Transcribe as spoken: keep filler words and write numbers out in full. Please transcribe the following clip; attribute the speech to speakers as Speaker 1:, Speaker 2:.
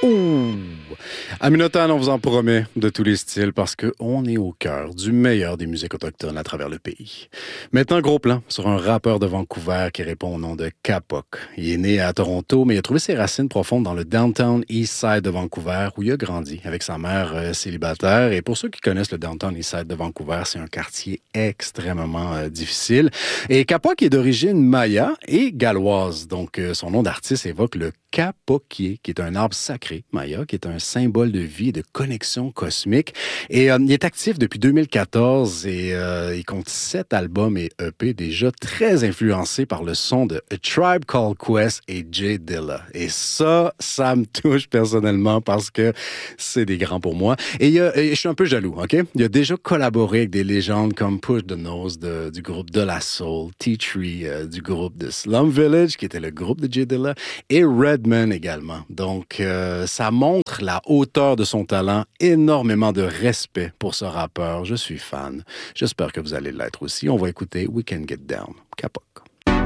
Speaker 1: Ouh! Aminotan, on vous en promet de tous les styles parce qu'on est au cœur du meilleur des musiques autochtones à travers le pays. Maintenant, gros plan sur un rappeur de Vancouver qui répond au nom de Kapok. Il est né à Toronto, mais il a trouvé ses racines profondes dans le downtown East Side de Vancouver où il a grandi avec sa mère euh, célibataire. Et pour ceux qui connaissent le downtown East Side de Vancouver, c'est un quartier extrêmement euh, difficile. Et Kapok est d'origine maya et galloise. Donc, euh, son nom d'artiste évoque le Kapokié, qui est un arbre sacré maya, qui est un symbole de vie et de connexion cosmique. Et euh, il est actif depuis deux mille quatorze et euh, il compte sept albums et E P déjà très influencés par le son de A Tribe Called Quest et Jay Dilla. Et ça, ça me touche personnellement parce que c'est des grands pour moi. Et, il a, et je suis un peu jaloux, OK? Il a déjà collaboré avec des légendes comme Push the Nose de, du groupe De La Soul, T-Tree euh, du groupe de Slum Village, qui était le groupe de Jay Dilla, et Redman également. Donc, euh, ça montre la hauteur de son talent, énormément de respect pour ce rappeur. Je suis fan. J'espère que vous allez l'être aussi. On va écouter We Can Get Down, Kapok.